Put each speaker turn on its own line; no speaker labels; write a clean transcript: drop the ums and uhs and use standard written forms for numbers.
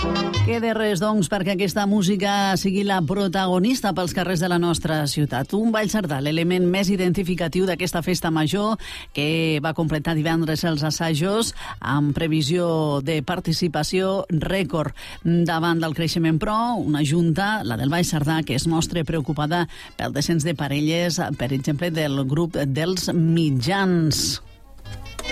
Què de res, doncs, perquè aquesta música sigui la protagonista pels carrers de la nostra ciutat. Un ball sardà, l'element més identificatiu d'aquesta festa major, que va completar divendres els assajos amb previsió de participació rècord. Davant del creixement, però, una junta, la del ball sardà, que es mostra preocupada pel descens de parelles, per exemple, del grup dels mitjans.